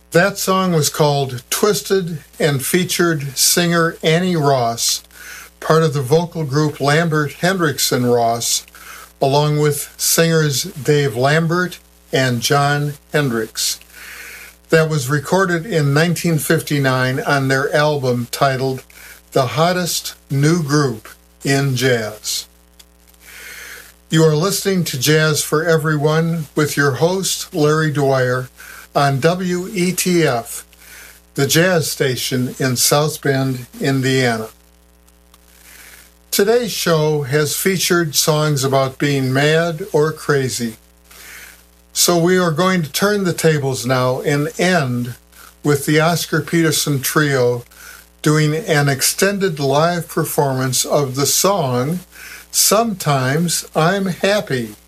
That song was called Twisted and featured singer Annie Ross, part of the vocal group Lambert Hendrickson Ross, along with singers Dave Lambert and John Hendricks. That was recorded in 1959 on their album titled The Hottest New Group in Jazz. You are listening to Jazz for Everyone with your host, Larry Dwyer, on WETF, the jazz station in South Bend, Indiana. Today's show has featured songs about being mad or crazy. So we are going to turn the tables now and end with the Oscar Peterson Trio doing an extended live performance of the song, Sometimes I'm Happy.